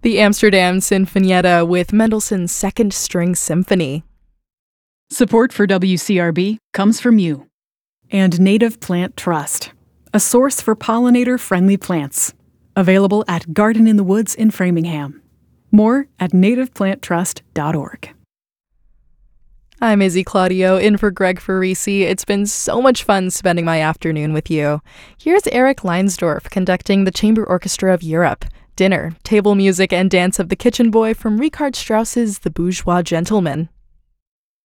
The Amsterdam Sinfonietta with Mendelssohn's Second String Symphony. Support for WCRB comes from you. And Native Plant Trust, a source for pollinator-friendly plants. Available at Garden in the Woods in Framingham. More at nativeplanttrust.org. I'm Izzy Claudio, in for Greg Farisi. It's been so much fun spending my afternoon with you. Here's Eric Leinsdorf conducting the Chamber Orchestra of Europe. Dinner, table music, and dance of the kitchen boy from Richard Strauss's The Bourgeois Gentleman.